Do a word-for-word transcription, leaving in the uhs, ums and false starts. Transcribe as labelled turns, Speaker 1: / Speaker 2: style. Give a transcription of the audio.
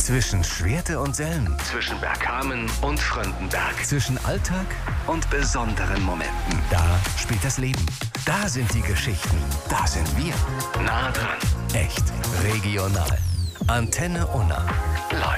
Speaker 1: Zwischen Schwerte und Selm.
Speaker 2: Zwischen Bergkamen und Fröndenberg.
Speaker 1: Zwischen Alltag
Speaker 2: Und besonderen Momenten.
Speaker 1: Da spielt das Leben. Da sind die Geschichten. Da sind wir.
Speaker 2: Nah dran.
Speaker 1: Echt. Regional. Antenne Unna.
Speaker 2: Live.